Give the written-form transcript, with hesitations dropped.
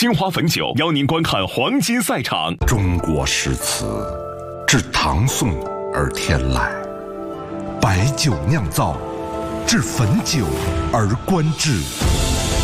新华汾酒邀您观看黄金赛场。 中国诗词自唐宋而天来，白酒酿造，至汾酒而观之。